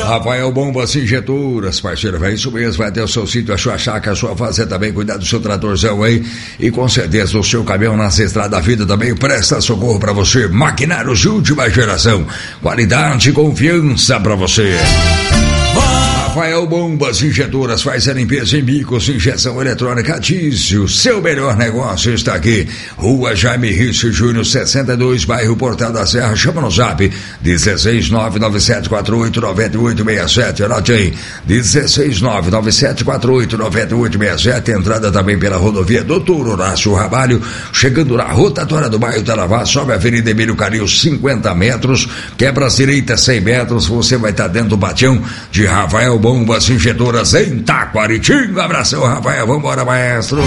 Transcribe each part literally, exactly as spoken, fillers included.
Rafael Bombas Injetoras, parceiro, é isso mesmo, vai ter o seu sítio, a sua chácara, a sua fazenda também, cuidar do seu tratorzão aí e com certeza o seu caminhão nas estradas da vida também presta socorro pra você. Maquinários de última geração, qualidade e confiança pra você. Rafael Bombas Injetoras faz a limpeza em bicos, injeção eletrônica diesel. O seu melhor negócio está aqui. Rua Jaime Risso Júnior, sessenta e dois, bairro Portal da Serra. Chama no zap dezesseis nove nove sete quatro oito nove oito seis sete. Anote aí, dezesseis nove nove sete quatro oito nove oito seis sete. Entrada também pela rodovia Doutor Horácio Ramalho. Chegando na rotatória do bairro Taravá, sobe a Avenida Emílio Caril cinquenta metros. Quebra as direitas cem metros. Você vai estar dentro do batião de Rafael Bombas Injetoras em Taquaritinga. Abração, Rafael. Vambora, maestro.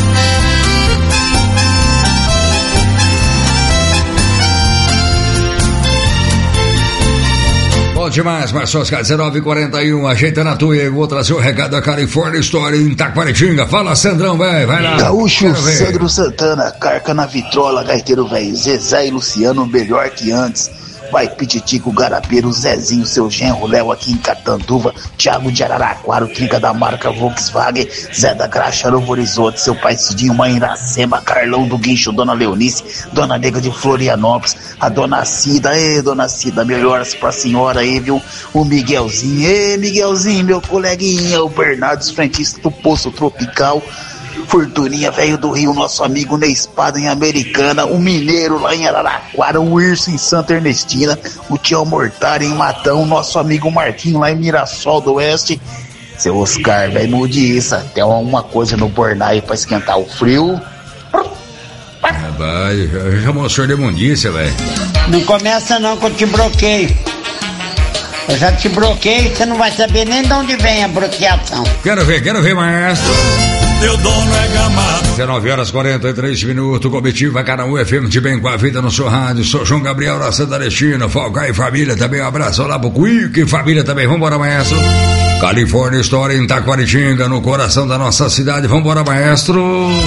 Bom demais, mas só as dezenove e quarenta e um, ajeita na tua e eu vou trazer o recado da California Story em Taquaritinga. Fala, Sandrão, velho, vai lá. Gaúcho, Sandro Santana, Carca na Vitrola, Gaiteiro velho, Zezé e Luciano, melhor que antes. Vai Pititico, Garapeiro, Zezinho, seu genro, Léo aqui em Catanduva, Thiago de Araraquara, o Trinca da marca Volkswagen, Zé da Graxa, Novo Horizonte, seu pai Cidinho, mãe Iracema, Carlão do Guincho, Dona Leonice, Dona Nega de Florianópolis, a Dona Cida, ê, Dona Cida, melhoras pra senhora aí, viu? O Miguelzinho, ê, Miguelzinho, meu coleguinha, o Bernardo, frentista do Poço Tropical, Fortuninha, velho do Rio, nosso amigo Ney Espada em Americana, o Mineiro lá em Araraquara, o Irso em Santa Ernestina, o Tião Mortari em Matão, nosso amigo Marquinho lá em Mirassol do Oeste. Seu Oscar, velho, mude isso, até uma coisa no Bornai pra esquentar o frio. Rapaz, já mostrou de imundícia, velho. Não começa não que eu te bloqueio. Eu já te bloqueei, você não vai saber nem de onde vem a bloqueação. Quero ver, quero ver, maestro. Teu dono é gamado. dezenove horas e quarenta e três minutos, Comitiva Canaú F M de bem com a vida no seu rádio. Sou João Gabriel da Santa Alestina, Falcão e família também, um abraço lá pro Quick e família também, vambora, maestro. California Story em Taquaritinga, no coração da nossa cidade, vambora, maestro.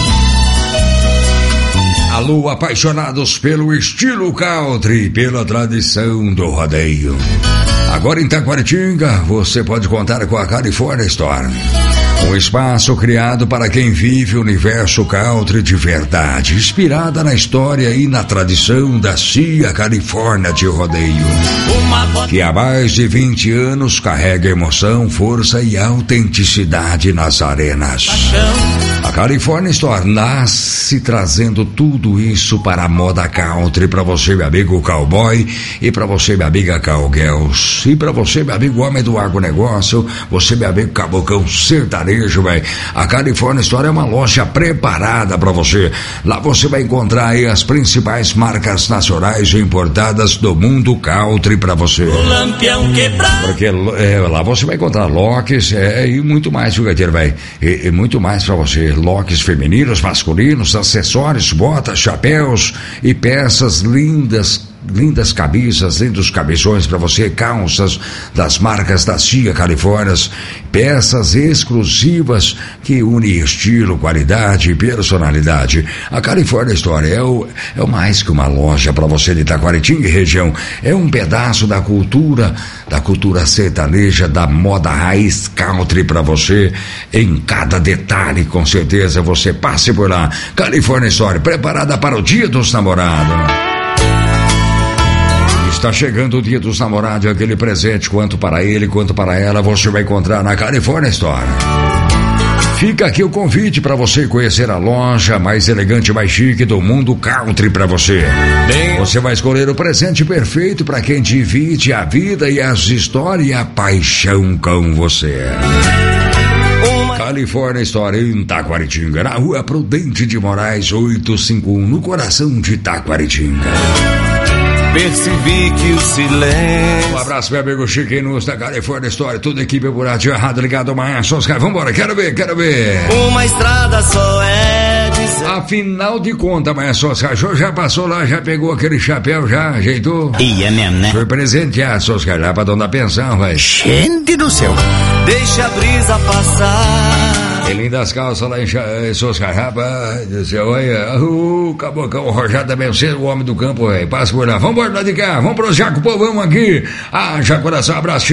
Alô, apaixonados pelo estilo country, pela tradição do rodeio. Agora em Taquaritinga, você pode contar com a California Store. Um espaço criado para quem vive o universo country de verdade, inspirada na história e na tradição da C I A Califórnia de Rodeio, que há mais de vinte anos carrega emoção, força e autenticidade nas arenas. A California Store nasce trazendo tudo isso para a moda country, para você, meu amigo cowboy, e para você, minha amiga cowgirls, e para você, meu amigo homem do agronegócio, você, meu amigo cabocão sertanejo, velho. A California Store é uma loja preparada para você. Lá você vai encontrar aí as principais marcas nacionais e importadas do mundo country para você. Porque é, lá você vai encontrar locks é, e muito mais, viu, Gaiteiro, velho? E, e muito mais para você. Locks femininos, masculinos, acessórios, botas, chapéus e peças lindas. Lindas camisas, lindos cabeções para você, calças das marcas da C I A Califórnia, peças exclusivas que unem estilo, qualidade e personalidade. A California Store é, o, é o mais que uma loja para você de Taquaritinga e região. É um pedaço da cultura, da cultura sertaneja, da moda raiz country para você em cada detalhe, com certeza você passe por lá. California Store, preparada para o Dia dos Namorados. Está chegando o Dia dos Namorados, aquele presente, quanto para ele, quanto para ela, você vai encontrar na California Store. Fica aqui o convite para você conhecer a loja mais elegante e mais chique do mundo country para você. Você vai escolher o presente perfeito para quem divide a vida e as histórias e a paixão com você. California Store em Taquaritinga, na rua Prudente de Moraes oitocentos e cinquenta e um, no coração de Taquaritinga. Percebi que o silêncio. Um abraço, meu amigo Chiquinhos da California Store, toda a equipe por rádio errado ligado amanhã. Só os caras, vambora, quero ver, quero ver. Uma estrada só é de... Afinal de contas, amanhã só os caras, já passou lá, já pegou aquele chapéu, já ajeitou? Ia mesmo, né? Foi presenteado, só os caras, lá pra dona pensão, vai. Gente do céu. Deixa a brisa passar. Tem lindas calças lá em Soscar, rapaz do céu, olha, o cabocão Rojado também, você o homem do campo, velho, passa por lá, vamos embora lá de cá, vamos pro Jaco Povão aqui, ah, já coração, abraço.